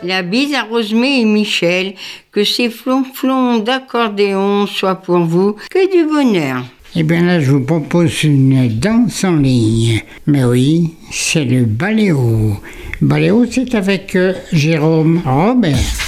La bise à Rosemée et Michel, que ces flonflons d'accordéon soient pour vous que du bonheur. Eh bien là, je vous propose une danse en ligne. Mais oui, c'est le Baléo. Baléo, c'est avec Jérôme Robert.